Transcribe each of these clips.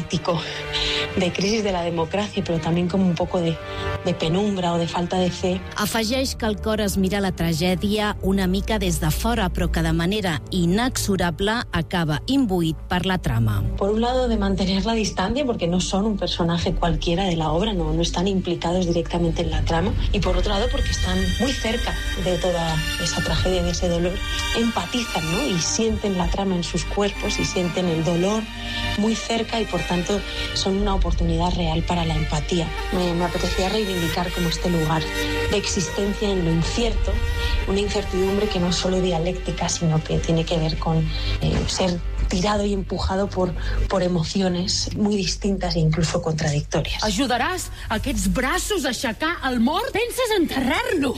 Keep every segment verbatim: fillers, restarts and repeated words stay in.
político, de crisis de la democracia, però també com un poco de, de penumbra o de falta de fe. Afegeix que el cor es mira la tragèdia una mica des de fora, però que de manera inexorable acaba imbuït per la trama. Por un lado, de mantener la distancia, porque no son un personaje cualquiera de la obra, no, no están implicados directamente en la trama, y por otro lado, porque están muy cerca de toda esa tragedia, de ese dolor, empatizan, ¿no? Y sienten la trama en sus cuerpos y sienten el dolor muy cerca y por tanto son una oportunidad real para la empatía. Me, me apetecía reivindicar como este lugar de existencia en lo incierto, una incertidumbre que no es solo dialéctica, sino que tiene que ver con eh, ser tirado y empujado por, por emociones muy distintas e incluso contradictorias. Ajudaràs aquests braços a aixecar el mort? Penses enterrar-lo?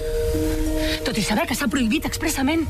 Tot i saber que s'ha prohibit expressament.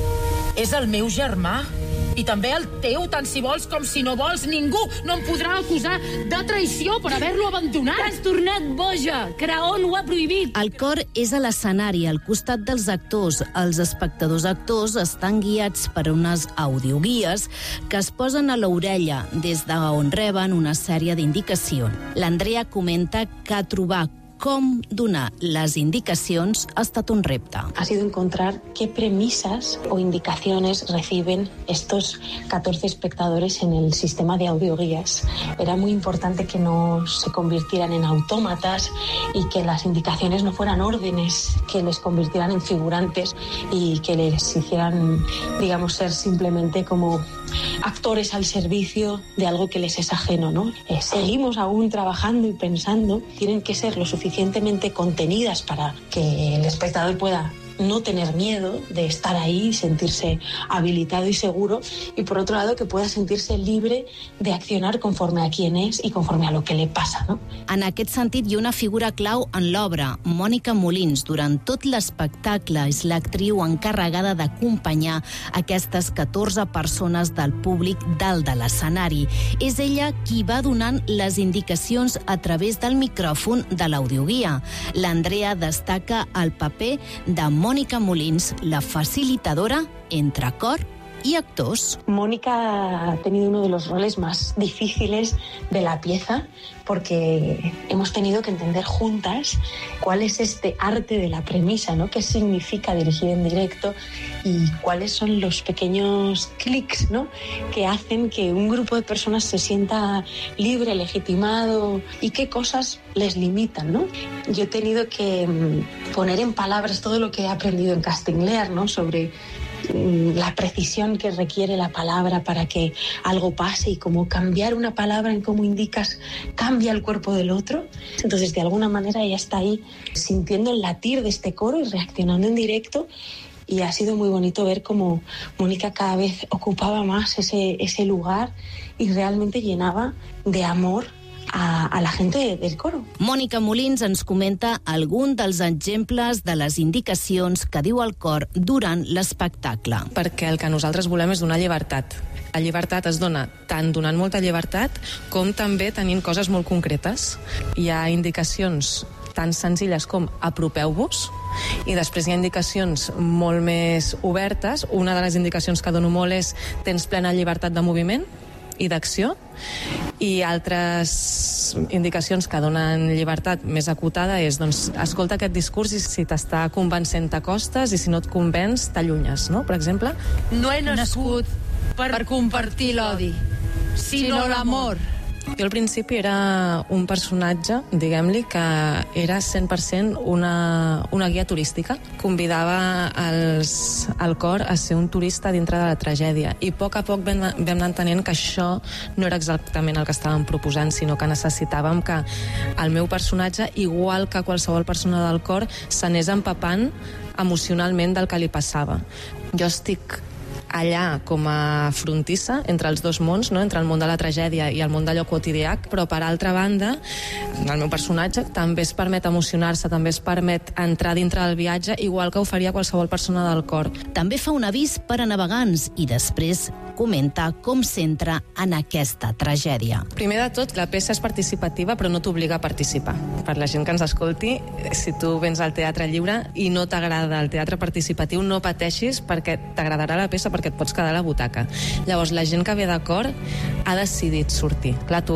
És el meu germà. I també el teu, tant si vols com si no vols. Ningú no em podrà acusar de traïció per haver-lo abandonat. T'has tornat boja. Craon ho ha prohibit. El cor és a l'escenari, al costat dels actors. Els espectadors actors estan guiats per unes audioguies que es posen a l'orella, des d'on reben una sèrie d'indicacions. L'Andrea comenta que trobar com donar les indicacions ha estat un repte. Ha sido encontrar qué premisas o indicaciones reciben estos catorce espectadores en el sistema de audioguías. Era muy importante que no se convirtieran en autómatas y que las indicaciones no fueran órdenes, que les convirtieran en figurantes y que les hicieran, digamos, ser simplemente como actores al servicio de algo que les es ajeno, ¿no? Eh, seguimos aún trabajando y pensando, tienen que ser lo suficientemente contenidas para que el espectador pueda no tener miedo de estar ahí, sentirse habilitado y seguro, y por otro lado que pueda sentirse libre de accionar conforme a quién es y conforme a lo que le passa, no? En aquest sentit, hi ha una figura clau en l'obra, Mònica Molins. Durant tot l'espectacle és l'actriu encarregada d'acompanyar aquestes catorze persones del públic dalt de l'escenari. És ella qui va donant les indicacions a través del micròfon de l'audioguia. L'Andrea destaca el paper de Mònica Molins, la facilitadora entre cor y actors. Mónica ha tenido uno de los roles más difíciles de la pieza porque hemos tenido que entender juntas cuál es este arte de la premisa, ¿no? ¿Qué significa dirigir en directo y cuáles son los pequeños clics, ¿no? que hacen que un grupo de personas se sienta libre, legitimado y qué cosas les limitan, ¿no? Yo he tenido que poner en palabras todo lo que he aprendido en Casting Lear, ¿no? sobre la precisión que requiere la palabra para que algo pase y cómo cambiar una palabra en cómo indicas cambia el cuerpo del otro. Entonces, de alguna manera ella está ahí sintiendo el latir de este coro y reaccionando en directo, y ha sido muy bonito ver cómo Mónica cada vez ocupaba más ese, ese lugar y realmente llenaba de amor a, a la gente del coro. Mònica Molins ens comenta algun dels exemples de les indicacions que diu el cor durant l'espectacle. Perquè el que nosaltres volem és donar llibertat. La llibertat es dona tant donant molta llibertat com també tenint coses molt concretes. Hi ha indicacions tan senzilles com apropeu-vos, i després hi ha indicacions molt més obertes. Una de les indicacions que dono molt és tens plena llibertat de moviment i d'acció, i altres indicacions que donen llibertat més acotada és, doncs, escolta aquest discurs i si t'està convencent t'acostes i si no et convenç t'allunyes, no? Per exemple, no he nascut per, per compartir l'odi, sinó l'amor. Jo al principi era un personatge, diguem-li, que era cent per cent una, una guia turística. Convidava els, el cor a ser un turista dintre de la tragèdia. I a poc a poc vam, vam anar entenent que això no era exactament el que estàvem proposant, sinó que necessitàvem que el meu personatge, igual que qualsevol persona del cor, s'anés empapant emocionalment del que li passava. Jo estic allà com a frontissa entre els dos mons, no? Entre el món de la tragèdia i el món d'allò quotidià, però per altra banda el meu personatge també es permet emocionar-se, també es permet entrar dintre del viatge, igual que ho faria qualsevol persona del cor. També fa un avís per a navegants i després comenta com s'entra en aquesta tragèdia. Primer de tot, la peça és participativa però no t'obliga a participar. Per la gent que ens escolti, si tu vens al teatre lliure i no t'agrada el teatre participatiu, no pateixis perquè t'agradarà la peça, perquè et pots quedar a la butaca. Llavors, la gent que ve d'acord ha decidit sortir. Clar, tu